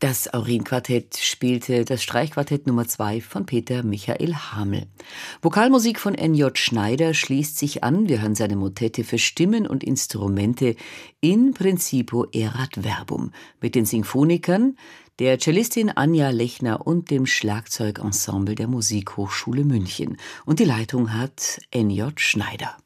Das Aurin-Quartett spielte das Streichquartett Nummer 2 von Peter Michael Hamel. Vokalmusik von N.J. Schneider schließt sich an. Wir hören seine Motette für Stimmen und Instrumente In Principio erat verbum mit den Sinfonikern, der Cellistin Anja Lechner und dem Schlagzeugensemble der Musikhochschule München. Und die Leitung hat N.J. Schneider.